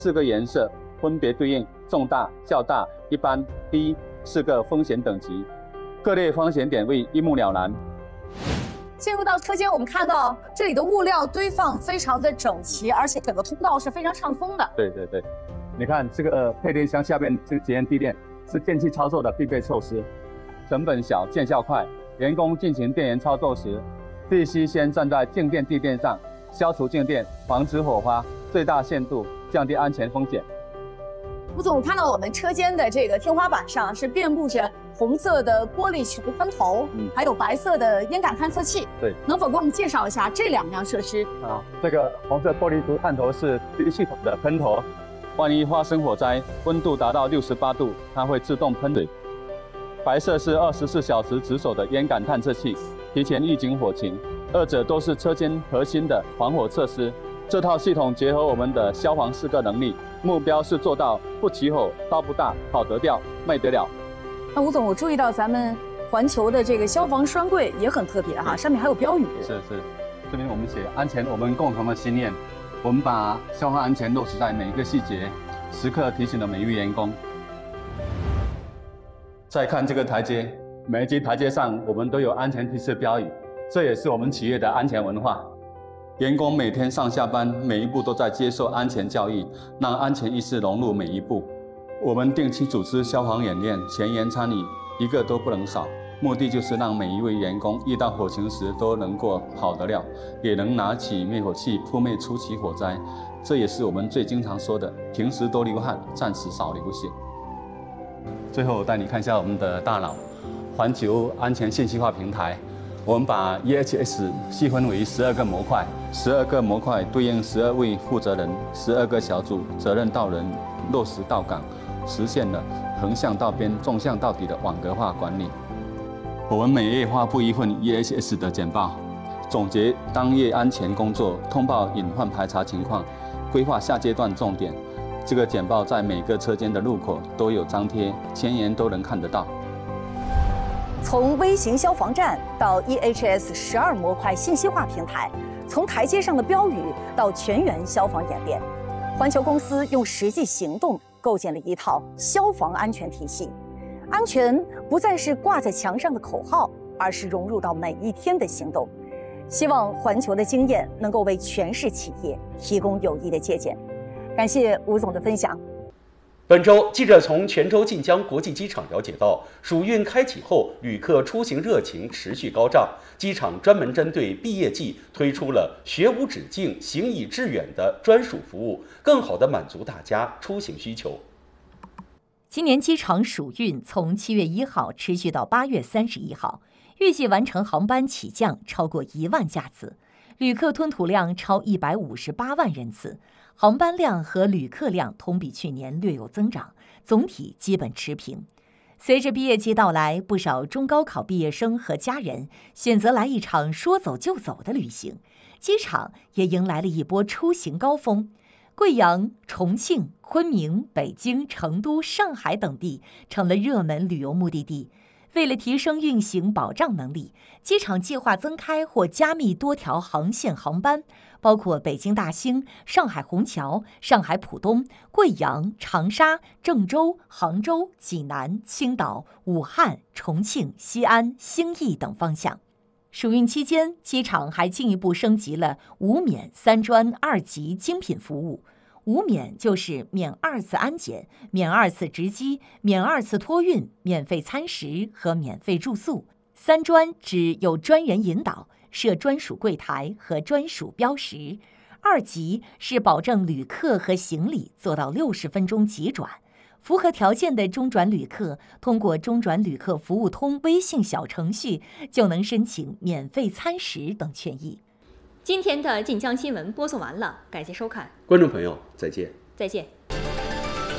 4个颜色分别对应重大、较大、一般、低4个风险等级，各类风险点位一目了然。 进入到车间，我们看到这里的物料堆放非常的整齐，而且整个通道是非常畅通的。 对，你看这个配电箱下面这个节能地垫是电气操作的必备措施，成本小、见效快。员工进行电源操作时，必须先站在静电地垫上，消除静电，防止火花，最大限度降低安全风险。 吴总，看到我们车间的这个天花板上是遍布着红色的玻璃球喷头，还有白色的烟感探测器。对，能否给我们介绍一下这2样设施？ 这个红色玻璃球探头是第一系统的喷头，万一发生火灾，温度达到68度，它会自动喷水。白色是24小时值守的烟感探测器，提前预警火情。2者都是车间核心的防火设施。这套系统结合我们的消防4个能力，目标是做到不起火、烧不大、跑得掉、卖得了。 那吴总，我注意到咱们环球的这个消防栓柜也很特别哈，上面还有标语。 是，这边我们写安全我们共同的信念，我们把消防安全落实在每一个细节，时刻提醒了每一位员工。再看这个台阶，每一级台阶上我们都有安全提示标语，这也是我们企业的安全文化。员工每天上下班，每一步都在接受安全教育，让安全意识融入每一步。我们定期组织消防演练，全员参与，一个都不能少。目的就是让每一位员工遇到火情时都能够跑得了，也能拿起灭火器扑灭初期火灾。这也是我们最经常说的：平时多流汗，暂时少流血。最后，我带你看一下我们的大脑——环球安全信息化平台。我们把 EHS 细分为12个模块，12个模块对应12位负责人，12个小组，责任到人，落实到岗，实现了横向到边、纵向到底的网格化管理。我们每月发布一份 EHS 的简报，总结当月安全工作，通报隐患排查情况，规划下阶段重点。这个简报在每个车间的入口都有张贴，全员都能看得到。 从微型消防站到 EHS 12模块信息化平台，从台阶上的标语到全员消防演练，环球公司用实际行动构建了一套消防安全体系。安全不再是挂在墙上的口号，而是融入到每一天的行动。希望环球的经验能够为全市企业提供有益的借鉴。感谢吴总的分享。 本周，记者从泉州晋江国际机场了解到，暑运开启后，旅客出行热情持续高涨。机场专门针对毕业季推出了“学无止境，行以致远”的专属服务，更好地满足大家出行需求。 今年机场暑运从7月1号持续到8月31号，预计完成航班起降超过1万架次，旅客吞吐量超158万人次。航班量和旅客量同比去年略有增长，总体基本持平。随着毕业季到来，不少中高考毕业生和家人选择来一场说走就走的旅行，机场也迎来了一波出行高峰。贵阳、重庆、昆明、北京、成都、上海等地成了热门旅游目的地。为了提升运行保障能力，机场计划增开或加密多条航线航班，包括北京大兴、上海虹桥、上海浦东、贵阳、长沙、郑州、杭州、济南、青岛、武汉、重庆、西安、兴义等方向。暑运期间，机场还进一步升级了无免3专2级精品服务。无免就是免2次安检、免2次值机、免2次托运、免费餐食和免费住宿。3专指有专人引导，设专属柜台和专属标识。2级是保证旅客和行李做到60分钟急转。符合条件的中转旅客，通过中转旅客服务通微信小程序就能申请免费餐食等权益。 今天的晋江新闻播送完了，感谢收看， 观众朋友，再见。 再见。